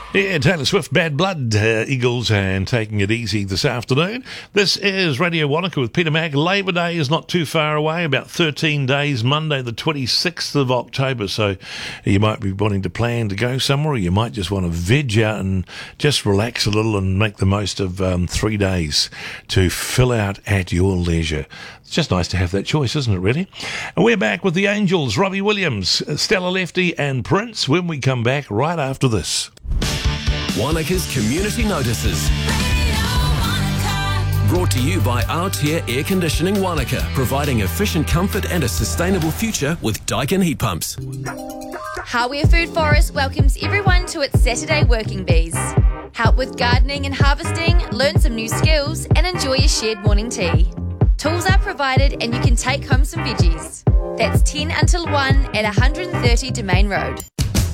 Yeah, Taylor Swift, Bad Blood, Eagles, and taking it easy this afternoon. This is Radio Wanaka with Peter Mac. Labor Day is not too far away, about 13 days, Monday the 26th of October, so you might be wanting to plan to go somewhere, or you might just want to veg out and just relax a little and make the most of 3 days to fill out at your leisure. It's just nice to have that choice, isn't it, really? And we're back with the Angels, Robbie Williams, Stella Lefty, and Prince when we come back right after this. Wanaka's Community Notices. Brought to you by Aotea Air Conditioning Wanaka, providing efficient comfort and a sustainable future with Daikin heat pumps. Hawea Food Forest welcomes everyone to its Saturday Working Bees. Help with gardening and harvesting, learn some new skills, and enjoy a shared morning tea. Tools are provided and you can take home some veggies. That's 10 until 1 at 130 Domain Road.